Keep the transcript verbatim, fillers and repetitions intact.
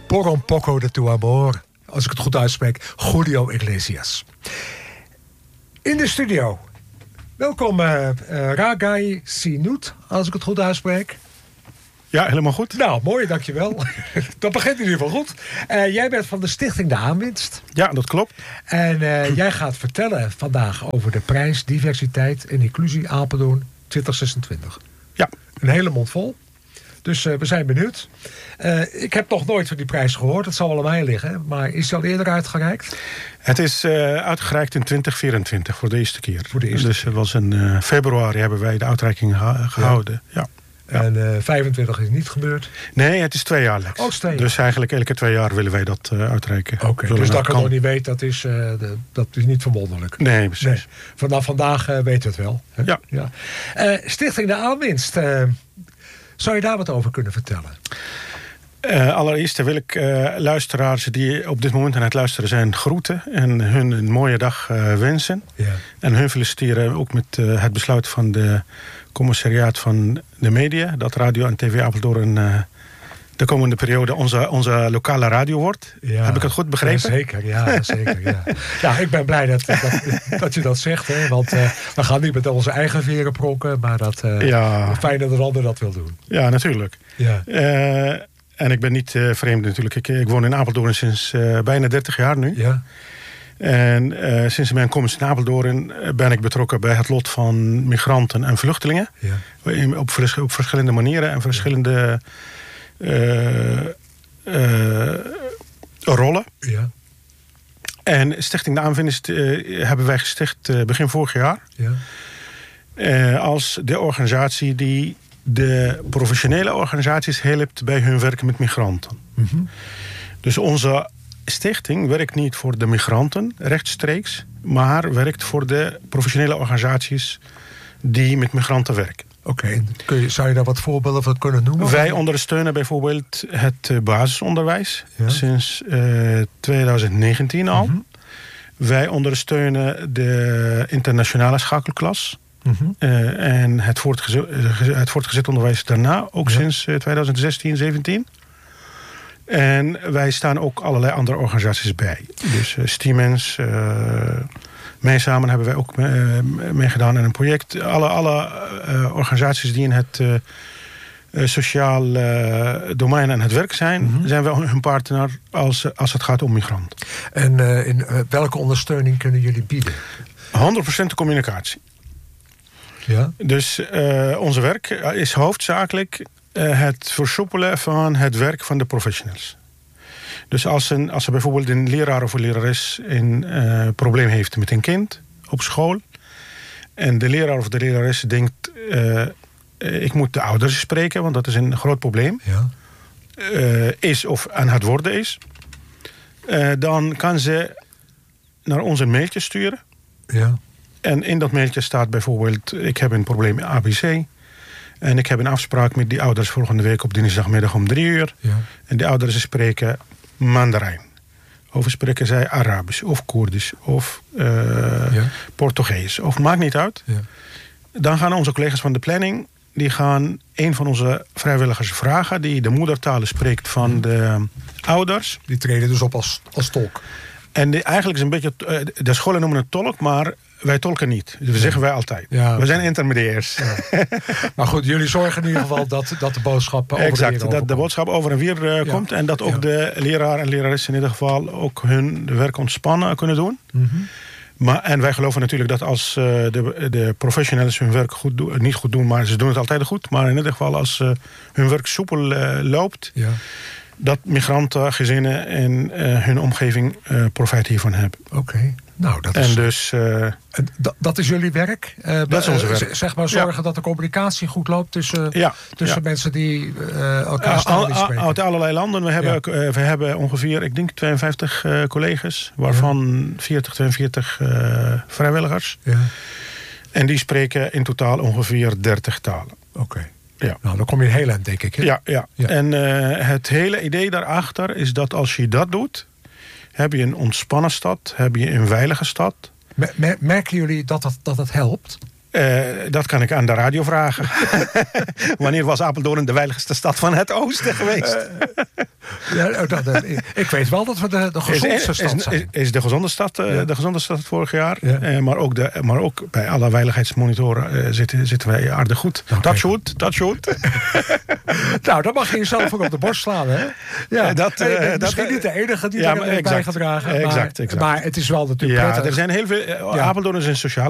Por un poco de tu amor. Als ik het goed uitspreek, Julio Iglesias. In de studio. Welkom uh, uh, Ragai Sinut, als ik het goed uitspreek. Ja, helemaal goed. Nou, mooi, dankjewel. Dat begint in ieder geval goed. Uh, jij bent van de Stichting De Aanwinst. Ja, dat klopt. En uh, jij gaat vertellen vandaag over de prijs Diversiteit en Inclusie Apeldoorn twintig zesentwintig. Ja. Een hele mond vol. Dus uh, we zijn benieuwd. Uh, ik heb nog nooit van die prijs gehoord. Het zal wel aan mij liggen. Maar is die al eerder uitgereikt? Het is uh, uitgereikt in twintig vierentwintig voor de eerste keer. Voor de eerste dus het was in uh, februari hebben wij de uitreiking geha- gehouden. Ja. Ja. En uh, vijfentwintig is niet gebeurd? Nee, het is tweejaarlijks. Oh, twee jaar. Dus eigenlijk elke twee jaar willen wij dat uh, uitreiken. Oké, okay, dus dat ik het nog niet weet, dat is, uh, de, dat is niet verwonderlijk. Nee, precies. Nee. Vanaf vandaag uh, weten we het wel. Hè? Ja. ja. Uh, Stichting De Aanwinst. Uh, zou je daar wat over kunnen vertellen? Uh, allereerst wil ik uh, luisteraars die op dit moment aan het luisteren zijn groeten en hun een mooie dag uh, wensen. Ja. En hun feliciteren ook met uh, het besluit van de commissariaat van de media, dat radio en tv Apeldoorn uh, de komende periode onze, onze lokale radio wordt. Ja. Heb ik het goed begrepen? Ja, zeker, ja, zeker. Ja. Ja, ik ben blij dat, dat, dat je dat zegt. Hè, want uh, we gaan niet met onze eigen veren prokken, maar dat uh, ja. fijn dat een ander dat wil doen. Ja, natuurlijk. Ja. Uh, en ik ben niet uh, vreemd natuurlijk. Ik, ik woon in Apeldoorn sinds uh, bijna dertig jaar nu. Ja. En uh, sinds mijn komst in Apeldoorn ben ik betrokken bij het lot van migranten en vluchtelingen. Ja. Op, vers- op verschillende manieren en verschillende uh, uh, rollen. Ja. En Stichting De Aanwinst uh, hebben wij gesticht uh, begin vorig jaar. Ja. Uh, als de organisatie die de professionele organisaties helpt bij hun werk met migranten. Mm-hmm. Dus onze stichting werkt niet voor de migranten rechtstreeks, maar werkt voor de professionele organisaties die met migranten werken. Oké, okay. Zou je daar wat voorbeelden van kunnen noemen? Wij ondersteunen bijvoorbeeld het basisonderwijs ja. sinds uh, twintig negentien al. Mm-hmm. Wij ondersteunen de internationale schakelklas. Mm-hmm. Uh, en het voortgezet, het voortgezet onderwijs daarna, ook ja. sinds uh, twintig zestien zeventien. En wij staan ook allerlei andere organisaties bij. Dus uh, Stiemens, uh, mee samen hebben wij ook uh, meegedaan in een project. Alle, alle uh, organisaties die in het uh, uh, sociaal uh, domein aan het werk zijn, mm-hmm. zijn wij hun partner als, als het gaat om migranten. En uh, in uh, welke ondersteuning kunnen jullie bieden? honderd procent de communicatie. Ja? Dus uh, onze werk is hoofdzakelijk uh, het versoepelen van het werk van de professionals. Dus als, een, als er bijvoorbeeld een leraar of een lerares een uh, probleem heeft met een kind op school, en de leraar of de lerares denkt, uh, ik moet de ouders spreken, want dat is een groot probleem, ja. uh, is of aan het worden is, uh, dan kan ze naar ons een mailtje sturen. Ja. En in dat mailtje staat bijvoorbeeld, ik heb een probleem met A B C. En ik heb een afspraak met die ouders volgende week op dinsdagmiddag om drie uur. Ja. En die ouders spreken Mandarijn. Of spreken zij Arabisch of Koerdisch of uh, ja. Portugees. Of maakt niet uit. Ja. Dan gaan onze collega's van de planning, die gaan een van onze vrijwilligers vragen die de moedertalen spreekt van de ouders. Die treden dus op als, als tolk. En die, eigenlijk is een beetje, de scholen noemen het tolk, maar wij tolken niet. Dat ja. zeggen wij altijd. Ja, we zijn intermediairs. Ja. Maar goed, jullie zorgen in ieder geval dat, dat de boodschap over exact, de weer dat de boodschap over en weer uh, ja. komt. En dat ook ja. de leraar en lerares in ieder geval ook hun werk ontspannen kunnen doen. Mm-hmm. Maar, en wij geloven natuurlijk dat als uh, de, de professionals hun werk goed doen, niet goed doen, maar ze doen het altijd goed. Maar in ieder geval als uh, hun werk soepel uh, loopt, ja. dat migranten, gezinnen en uh, hun omgeving uh, profijt hiervan hebben. Oké. Okay. Nou, dat is, en dus, uh, dat, dat is jullie werk? Uh, dat is onze werk. Zeg maar zorgen ja. dat de communicatie goed loopt tussen, ja. tussen ja. mensen die uh, elkaar uh, staan al, spreken. Uit allerlei landen. We hebben, ja. uh, we hebben ongeveer, ik denk, tweeënvijftig uh, collega's. Waarvan ja. veertig, tweeënveertig uh, vrijwilligers. Ja. En die spreken in totaal ongeveer dertig talen. Oké. Okay. Ja. Nou, dan kom je heel eind, denk ik. Hè? Ja, ja. ja. En uh, het hele idee daarachter is dat als je dat doet, heb je een ontspannen stad, heb je een veilige stad. Merken jullie dat dat, dat het helpt? Uh, dat kan ik aan de radio vragen. Wanneer was Apeldoorn de veiligste stad van het oosten geweest? Uh, ja, dat, dat, ik weet wel dat we de, de gezondste is, stad is, zijn. Is, is de gezonde stad, uh, ja. de gezonde stad vorig jaar. Ja. Uh, maar, ook de, maar ook bij alle veiligheidsmonitoren uh, zitten, zitten wij aardig goed. Okay. Touch wood, touch wood. Nou, dan mag je jezelf ook op de borst slaan, hè? Ja, dat, uh, uh, misschien dat, niet de enige die ja, er heeft bijgedragen. Maar, exact, exact. maar het is wel natuurlijk ja, prettig. Er zijn heel veel... Uh, ja. Apeldoorn is een sociale